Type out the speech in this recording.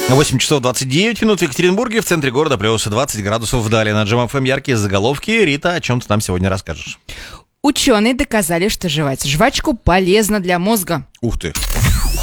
8 часов 29 минут в Екатеринбурге, в центре города плюс 20 градусов вдали. На Джем ФМ яркие заголовки. Рита, о чем ты нам сегодня расскажешь? Ученые доказали, что жевать жвачку полезно для мозга. Ух ты.